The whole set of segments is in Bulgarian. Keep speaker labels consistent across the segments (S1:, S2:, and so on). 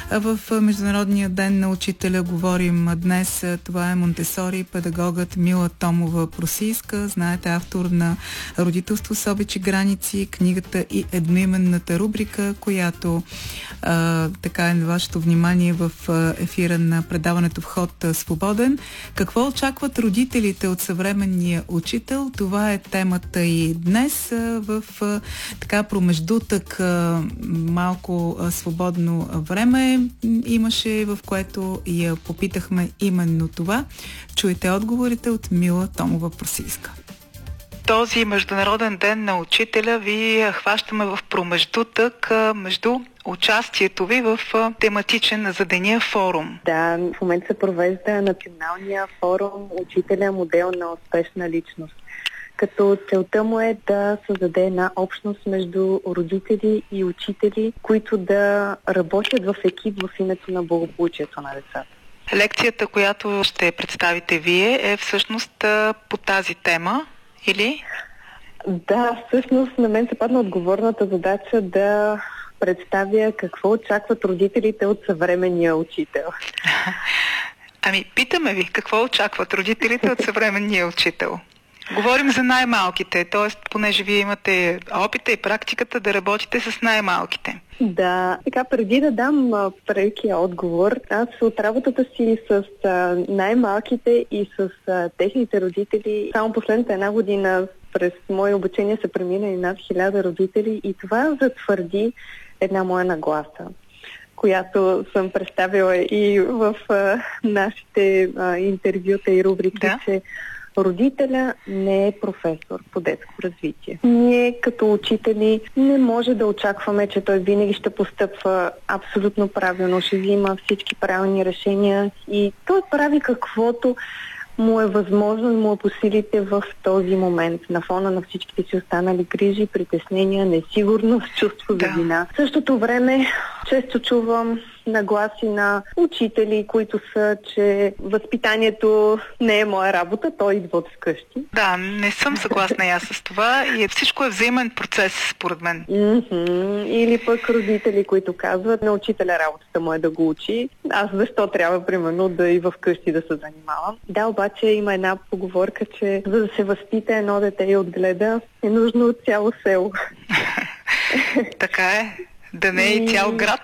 S1: В Международния ден на учителя говорим днес. Това е Монтесори, педагогът Мила Томова-Просийска. Знаете, автор на Родителство с обичи граници, книгата и едноименната рубрика, която така е на вашето внимание в ефира на предаването Вход свободен. Какво очакват родителите от съвременния учител? Това е темата и днес в така промеждутък малко свободно време имаше, в което я попитахме именно това. Чуйте отговорите от Мила Томова-Просийска. Този Международен ден на учителя ви хващаме в промеждутък между участието ви в тематичен за деня форум.
S2: Да, в момента се провежда националния форум Учителя модел на успешна личност. Като целта му е да създаде една общност между родители и учители, които да работят в екип в името на благополучието на децата.
S1: Лекцията, която ще представите вие, е всъщност по тази тема, или?
S2: Да, всъщност на мен се падна отговорната задача да представя какво очакват родителите от съвременния учител.
S1: Ами, питаме ви, какво очакват родителите от съвременния учител? Говорим за най-малките, т.е. понеже вие имате опита и практиката да работите с най-малките.
S2: Да, така преди да дам прекия отговор, аз от работата си с най-малките и с техните родители, само последната една година през мое обучение се премина и над 1000 родители и това затвърди една моя нагласа, която съм представила и в нашите интервюта и рубрики, да? Че родителя не е професор по детско развитие. Ние като учители не може да очакваме, че той винаги ще постъпва абсолютно правилно, ще взима всички правилни решения и той прави каквото му е възможно и му е по силите в този момент, на фона на всичките си останали грижи, притеснения, несигурност, чувство за вина. В същото време често чувам нагласи на учители, които са, че възпитанието не е моя работа, той идва от вкъщи.
S1: Да, не съм съгласна и аз с това и всичко е взаимен процес, според мен.
S2: Или пък родители, които казват, на учителя работата му е да го учи. Аз защо трябва, примерно, да и вкъщи да се занимавам? Да, обаче има една поговорка, че за да се възпита едно дете и отгледа, е нужно от цяло село.
S1: Така е. Да не е и цял град.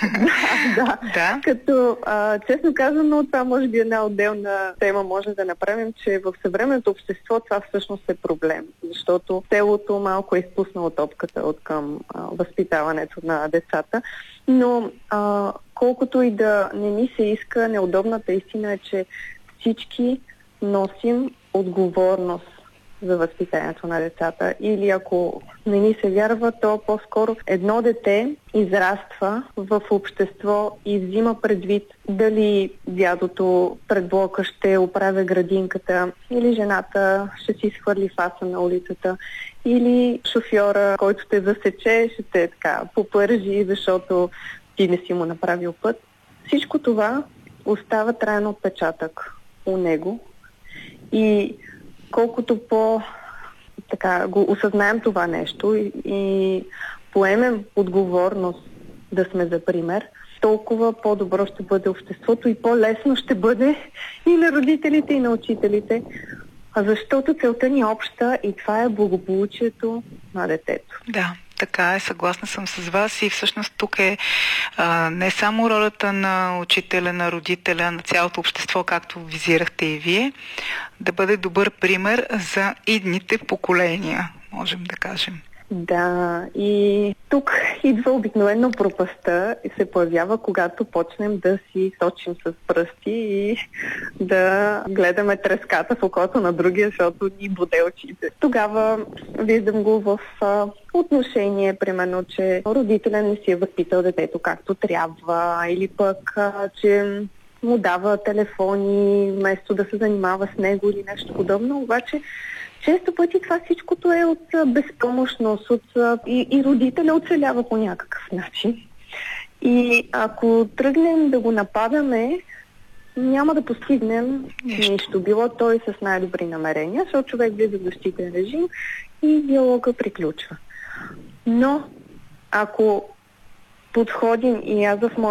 S2: Да. Като, честно казано, това може би една отделна тема може да направим, че в съвременното общество това всъщност е проблем. Защото селото малко е изпуснало топката от към възпитаването на децата. Но колкото и да не ми се иска, неудобната истина е, че всички носим отговорност за възпитанието на децата. Или ако не ни се вярва, то по-скоро едно дете израства в общество и взима предвид дали дядото пред блока ще оправя градинката, или жената ще си изхвърли фаса на улицата, или шофьора, който те засече, ще те така попържи, защото ти не си му направил път. Всичко това остава траен отпечатък у него и колкото го осъзнаем това нещо и поемем отговорност да сме за пример, толкова по-добро ще бъде обществото и по-лесно ще бъде и на родителите, и на учителите, защото целта ни е обща и това е благополучието на детето.
S1: Да. Така е, съгласна съм с вас и всъщност тук е не само ролята на учителя, на родителя, на цялото общество, както визирахте и вие, да бъде добър пример за идните поколения, можем да кажем.
S2: Да, и тук идва обикновено пропастта и се появява, когато почнем да си сочим с пръсти и да гледаме треската в окото на другия, защото ни боде очите. Тогава виждам го в отношение, примерно, че родителя не си е възпитал детето както трябва, или пък, че му дава телефони, вместо да се занимава с него или нещо подобно, обаче често пъти това всичкото е от безпомощност, и родителя оцелява по някакъв начин. И ако тръгнем да го нападаме, няма да постигнем нищо. Било той с най-добри намерения, защото човек влиза в защитен режим и диалога приключва. Но ако подходим и аз в моя